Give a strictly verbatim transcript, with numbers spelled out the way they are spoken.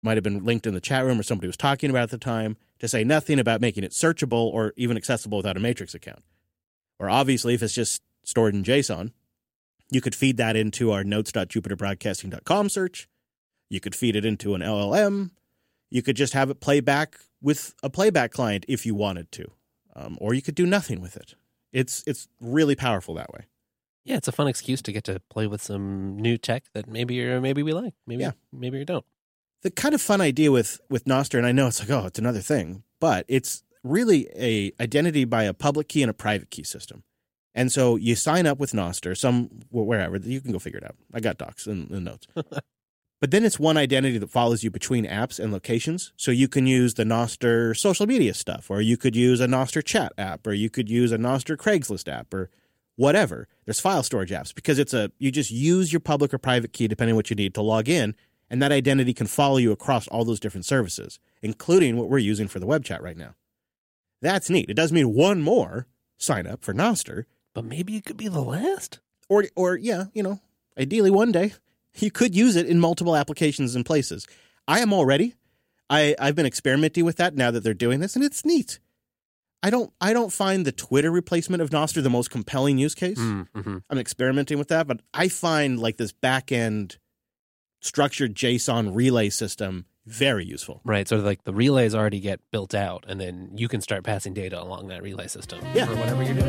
might have been linked in the chat room or somebody was talking about at the time, to say nothing about making it searchable or even accessible without a Matrix account. Or obviously, if it's just stored in JSON, you could feed that into our notes dot jupiter broadcasting dot com search. You could feed it into an L L M. You could just have it play back with a playback client if you wanted to. Um, or you could do nothing with it. It's it's really powerful that way. Yeah, it's a fun excuse to get to play with some new tech that maybe you're, maybe we like. Maybe yeah. maybe you don't. The kind of fun idea with, with Nostr, and I know it's like, oh, it's another thing, but it's really a identity by a public key and a private key system. And so you sign up with Nostr, some wherever, you can go figure it out. I got docs in the notes. But then it's one identity that follows you between apps and locations. So you can use the Nostr social media stuff, or you could use a Nostr chat app, or you could use a Nostr Craigslist app, or whatever. There's file storage apps because it's a you just use your public or private key depending on what you need to log in, and that identity can follow you across all those different services, including what we're using for the web chat right now. That's neat. It does mean one more sign up for Nostr. But maybe it could be the last. Or, or yeah, you know, ideally one day. You could use it in multiple applications and places. I am already. I, I've been experimenting with that now that they're doing this, and it's neat. I don't I don't find the Twitter replacement of Nostr the most compelling use case. Mm-hmm. I'm experimenting with that, but I find like this back-end structured JSON relay system very useful. Right, so like the relays already get built out, and then you can start passing data along that relay system yeah. for whatever you're doing.